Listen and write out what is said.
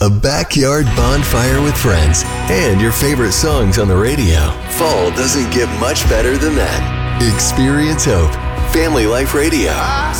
a backyard bonfire with friends, and your favorite songs on the radio. Fall doesn't get much better than that. Experience hope. Family Life Radio.